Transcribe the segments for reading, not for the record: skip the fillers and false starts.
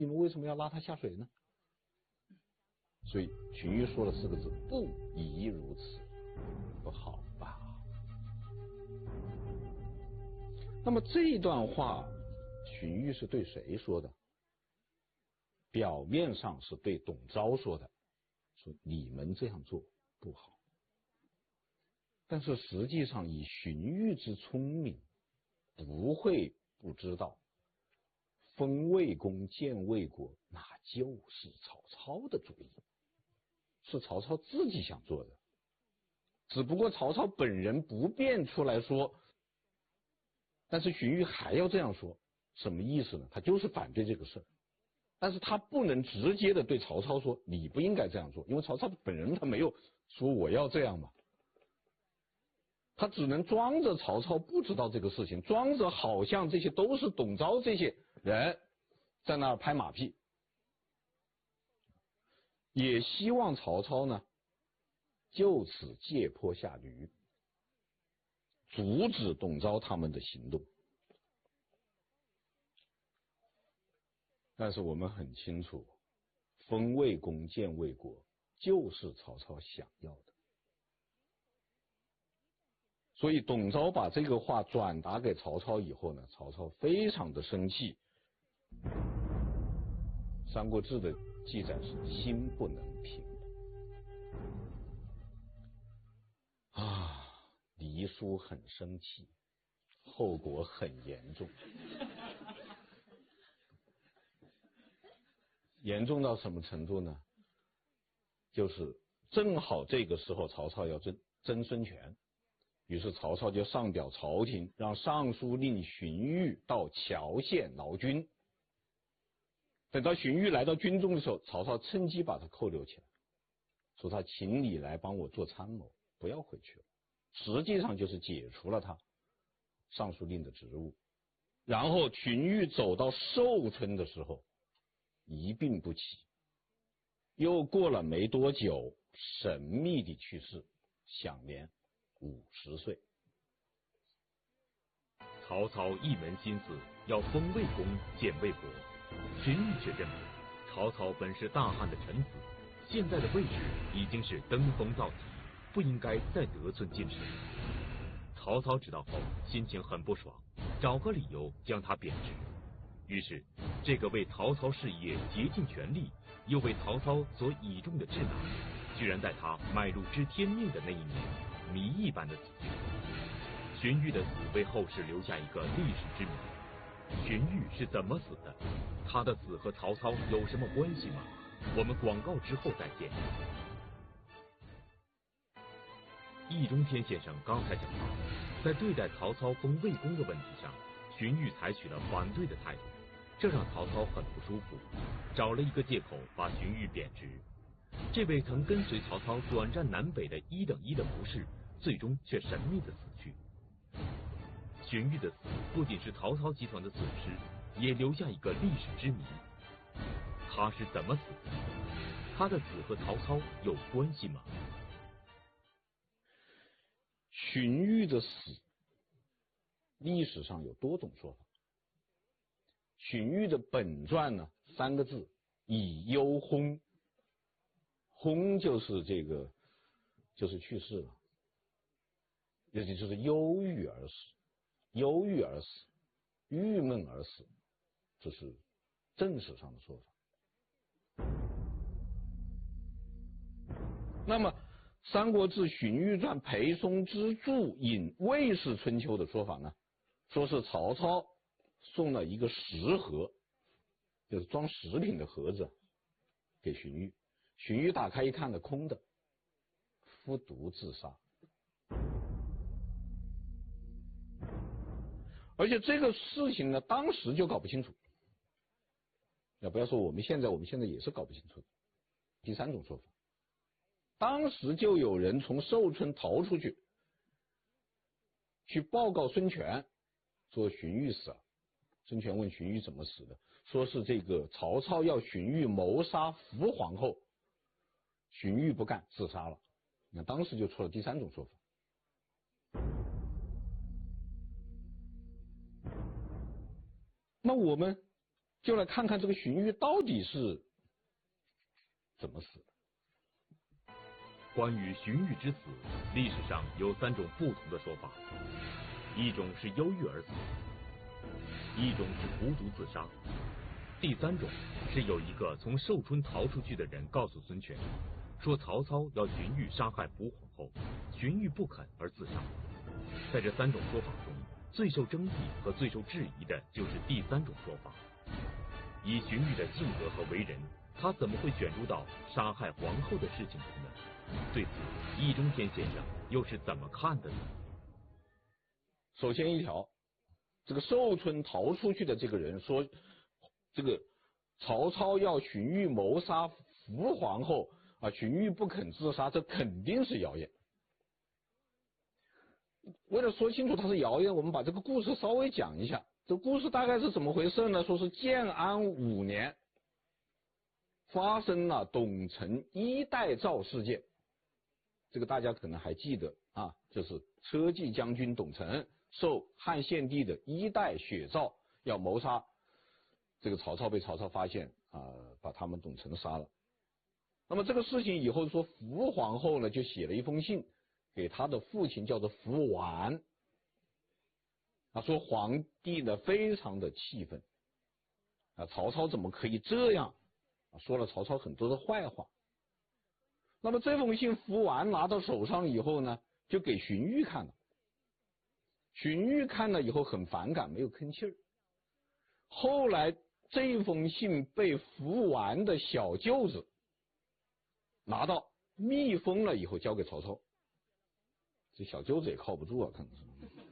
你们为什么要拉他下水呢？所以荀彧说了4个字：不宜如此，不好吧？那么这段话，荀彧是对谁说的？表面上是对董昭说的，说你们这样做不好。但是实际上，以荀彧之聪明，不会不知道封魏公建魏国，那就是曹操的主意，是曹操自己想做的，只不过曹操本人不便出来说，但是荀彧还要这样说，什么意思呢？他就是反对这个事儿，但是他不能直接的对曹操说你不应该这样做，因为曹操本人他没有说我要这样嘛，他只能装着曹操不知道这个事情，装着好像这些都是董昭这些人在那儿拍马屁，也希望曹操呢就此借坡下驴，阻止董昭他们的行动。但是我们很清楚，封魏公建魏国就是曹操想要的。所以董昭把这个话转达给曹操以后呢，曹操非常的生气。《三国志》的记载是心不能平啊，黎叔很生气，后果很严重。严重到什么程度呢？就是正好这个时候曹操要征孙权，于是曹操就上表朝廷，让尚书令荀彧到谯县劳军。等到荀彧来到军中的时候，曹操趁机把他扣留起来，说他请你来帮我做参谋，不要回去了。实际上就是解除了他尚书令的职务。然后荀彧走到寿春的时候，一病不起，又过了没多久，神秘地去世，享年50岁。 曹操一门心思要封魏公建魏国，荀彧却认为曹操本是大汉的臣子，现在的位置已经是登峰造极，不应该再得寸进尺。曹操知道后心情很不爽，找个理由将他贬职。于是这个为曹操事业竭尽全力，又为曹操所倚重的智囊，居然在他迈入知天命的那一年谜一般的死去。荀彧的死为后世留下一个历史之谜。荀彧是怎么死的？他的死和曹操有什么关系吗？我们广告之后再见。易中天先生刚才讲到，在对待曹操封魏公的问题上，荀彧采取了反对的态度，这让曹操很不舒服，找了一个借口把荀彧贬职。这位曾跟随曹操转战南北的1等1的谋士，最终却神秘的死去。荀彧的死不仅是曹操集团的损失，也留下一个历史之谜：他是怎么死的？他的死和曹操有关系吗？ 荀彧的死，历史上有多种说法。荀彧的本传呢，3个字：以忧薨。薨就是就是去世了，也就是忧郁而死，忧郁而死，郁闷而死，这是正史上的说法。那么《三国志·荀彧传》裴松之注引《魏氏春秋》的说法呢，说是曹操送了一个食盒，就是装食品的盒子给荀彧，荀彧打开一看呢，空的，服毒自杀。而且这个事情呢，当时就搞不清楚。不要说我们现在也是搞不清楚的。第3种说法，当时就有人从寿春逃出去，去报告孙权，说荀彧死了。孙权问荀彧怎么死的，说是这个曹操要荀彧谋杀伏皇后，荀彧不干，自杀了。那当时就出了第3种说法。那我们就来看看这个荀彧到底是怎么死的。 关于荀彧之死，历史上有3种不同的说法：一种是忧郁而死，一种是服毒自杀，第3种是有一个从寿春逃出去的人告诉孙权，说曹操要荀彧杀害伏皇后，荀彧不肯而自杀。在这3种说法中，最受争议和最受质疑的就是第3种说法。以荀彧的性格和为人，他怎么会卷入到杀害皇后的事情中呢？对此，易中天先生又是怎么看的呢？ 首先一条，这个寿春逃出去的这个人说，这个曹操要荀彧谋杀伏皇后啊，荀彧不肯自杀，这肯定是谣言。为了说清楚它是谣言，我们把这个故事稍微讲一下。这故事大概是怎么回事呢？说是建安5年发生了董承衣带诏事件，这个大家可能还记得啊，就是车骑将军董承受汉献帝的衣带血诏，要谋杀这个曹操，被曹操发现啊，把他们董承杀了。那么这个事情以后说，伏皇后呢就写了一封信给他的父亲，叫做伏完。他说皇帝呢非常的气愤啊，曹操怎么可以这样啊，说了曹操很多的坏话。那么这封信伏完拿到手上以后呢，就给荀彧看了。荀彧看了以后很反感，没有吭气儿。后来这封信被伏完的小舅子拿到密封了以后交给曹操。这小舅子也靠不住啊，可能是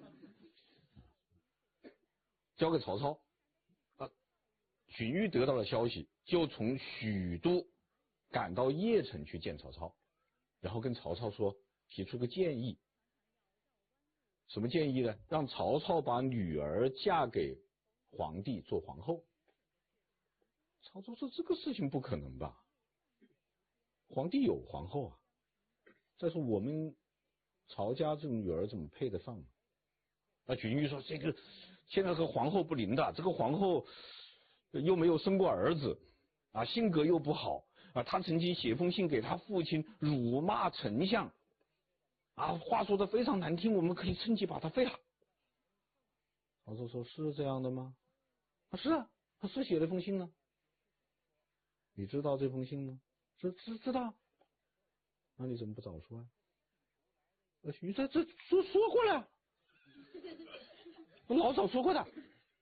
交给曹操啊。荀彧得到了消息，就从许都赶到邺城去见曹操，然后跟曹操说，提出个建议。什么建议呢？让曹操把女儿嫁给皇帝做皇后。曹操说这个事情不可能吧，皇帝有皇后啊，再说我们曹家这种女儿怎么配得上呢？那荀彧说，这个现在和皇后不灵的，这个皇后又没有生过儿子啊，性格又不好啊，他曾经写封信给他父亲辱骂丞相啊，话说的非常难听，我们可以趁机把他废了。曹操说，是这样的吗？啊，是啊，他是写了封信呢。你知道这封信吗？知道。那你怎么不早说呀？荀彧这说过了，我老早说过的。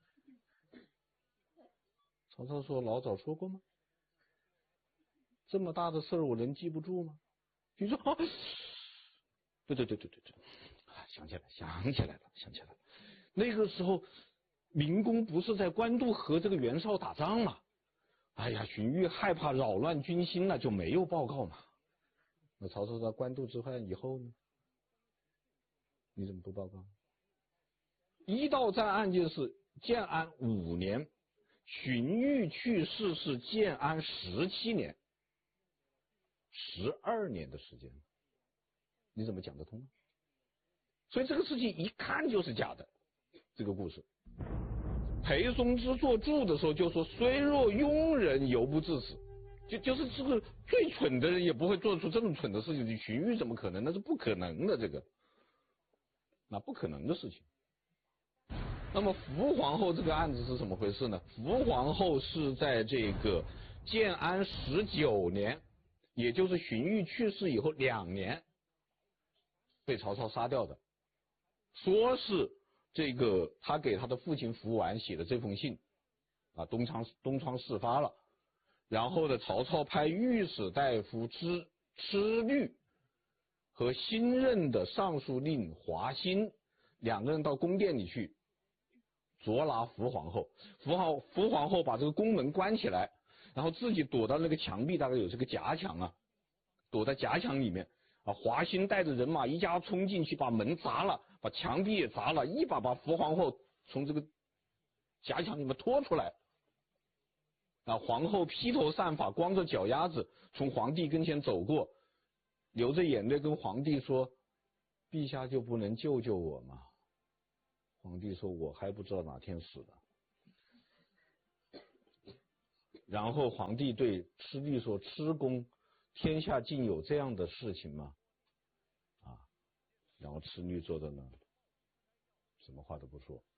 曹操说，老早说过吗？这么大的事儿我能记不住吗？荀彧说，对，想起来了。那个时候明公不是在官渡和这个袁绍打仗吗？哎呀，荀彧害怕扰乱军心了，就没有报告嘛。那曹操在官渡之战以后呢？你怎么不报告？一道战案件是建安5年，荀彧去世是建安17年，12年的时间，你怎么讲得通呢？所以这个事情一看就是假的。这个故事，裴松之做注的时候就说，虽若庸人犹不至此，就是这个最蠢的人也不会做出这么蠢的事情，荀彧怎么可能？那是不可能的，这个那不可能的事情。那么伏皇后这个案子是怎么回事呢？伏皇后是在这个建安19年，也就是荀彧去世以后2年被曹操杀掉的。说是这个他给他的父亲伏完写的这封信啊，东窗事发了，然后呢，曹操派御史大夫支律和新任的尚书令华歆2个人到宫殿里去捉拿伏皇后。伏皇后把这个宫门关起来，然后自己躲到那个墙壁，大概有这个夹墙啊，躲在夹墙里面啊。华歆带着人马一家冲进去，把门砸了，把墙壁也砸了，一把把伏皇后从这个夹墙里面拖出来啊。皇后披头散发，光着脚丫子从皇帝跟前走过，流着眼泪跟皇帝说，陛下就不能救救我吗？皇帝说，我还不知道哪天死的。 然后皇帝对郅律说：“郅公，天下竟有这样的事情吗？”啊，然后郅律坐在那，什么话都不说。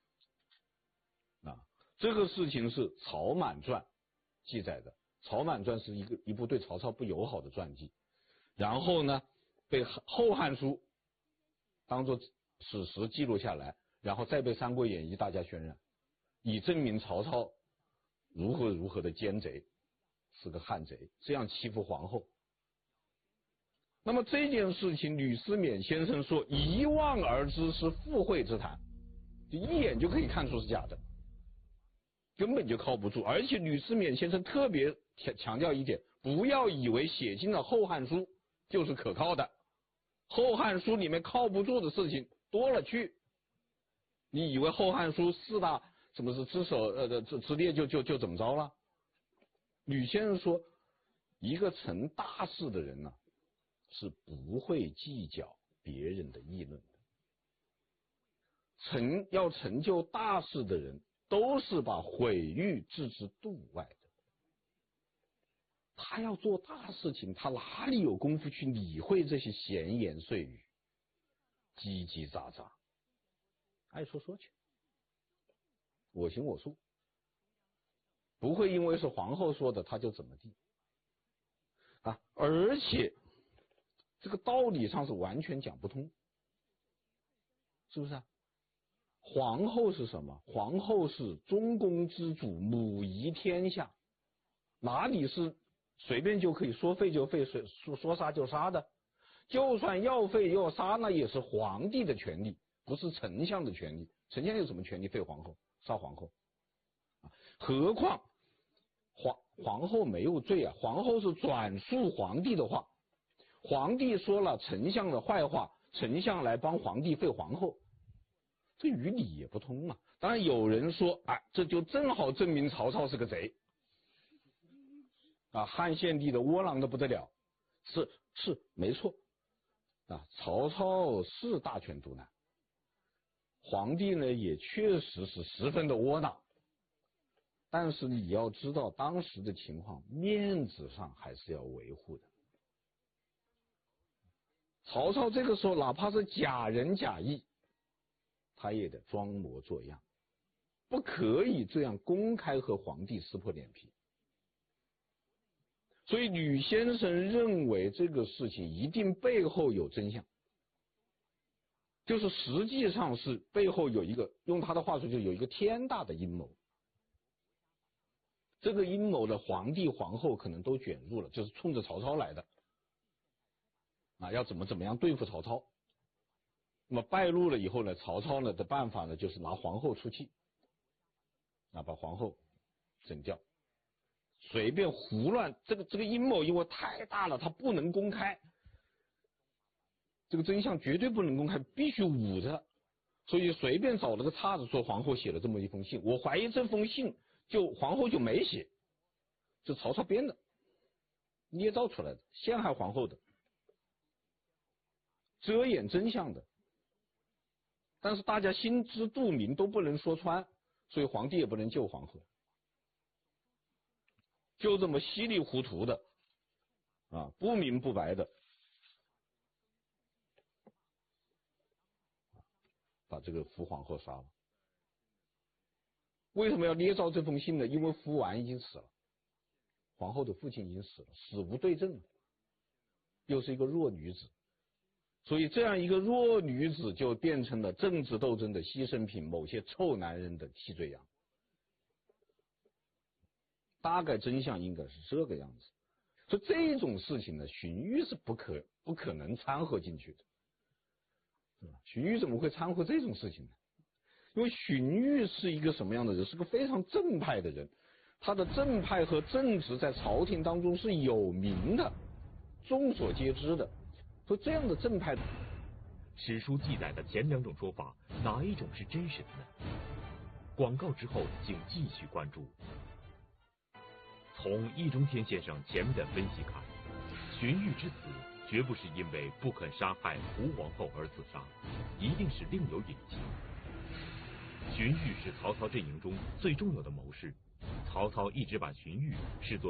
啊，这个事情是《曹满传》记载的，《曹满传》是一部对曹操不友好的传记，然后呢，被《后汉书》当做史实记录下来，然后再被《三国演义》大家渲染，以证明曹操如何的奸贼，是个汉贼，这样欺负皇后。那么这件事情，吕思勉先生说一望而知是附会之谈，就一眼就可以看出是假的，根本就靠不住。而且吕思勉先生特别强调一点，不要以为写进了《后汉书》就是可靠的，《后汉书》里面靠不住的事情多了去。你以为《后汉书》四大什么是之列就怎么着了？吕先生说，一个成大事的人呢，是不会计较别人的议论的。要成就大事的人，都是把毁誉置之度外的。他要做大事情，他哪里有功夫去理会这些闲言碎语、叽叽喳喳，爱说说去，我行我素，不会因为是皇后说的他就怎么地啊！而且这个道理上是完全讲不通，是不是啊？皇后是什么？皇后是中宫之主，母仪天下，哪里是随便就可以说废就废，说杀就杀的？就算要废要杀，那也是皇帝的权利，不是丞相的权利。丞相有什么权利废皇后、杀皇后？何况皇后没有罪啊，皇后是转述皇帝的话，皇帝说了丞相的坏话，丞相来帮皇帝废皇后，这与理也不通嘛。当然有人说，这就正好证明曹操是个贼啊，汉献帝的窝囊的不得了，是没错啊，曹操是大权独揽，皇帝呢也确实是十分的窝囊。但是你要知道当时的情况，面子上还是要维护的。曹操这个时候哪怕是假仁假义，他也得装模作样，不可以这样公开和皇帝撕破脸皮。所以吕先生认为这个事情一定背后有真相，就是实际上是背后有一个，用他的话说就有一个天大的阴谋。这个阴谋的皇帝皇后可能都卷入了，就是冲着曹操来的啊，要怎么样对付曹操。那么败露了以后呢，曹操呢的办法呢就是拿皇后出气啊，把皇后整掉，随便胡乱。这个阴谋因为太大了，他不能公开，这个真相绝对不能公开，必须捂着，所以随便找了个岔子说皇后写了这么一封信。我怀疑这封信皇后就没写，是曹操编的，捏造出来的，陷害皇后的，遮掩真相的。但是大家心知肚明，都不能说穿，所以皇帝也不能救皇后，就这么稀里糊涂的啊，不明不白的把这个伏皇后杀了。为什么要捏造这封信呢？因为伏完已经死了，皇后的父亲已经死了，死无对证了，又是一个弱女子，所以这样一个弱女子就变成了政治斗争的牺牲品，某些臭男人的替罪羊。大概真相应该是这个样子。所以这种事情呢，荀彧是不可能掺和进去的，对吧？荀彧怎么会掺和这种事情呢？因为荀彧是一个什么样的人？是个非常正派的人，他的正派和正直在朝廷当中是有名的，众所皆知的。所以这样的正派， 史书记载的前两种说法，哪一种是真实的呢？广告之后，请继续关注。从易中天先生前面的分析看，荀彧之死绝不是因为不肯杀害胡皇后而自杀，一定是另有隐情。荀彧是曹操阵营中最重要的谋士， 曹操一直把荀彧视作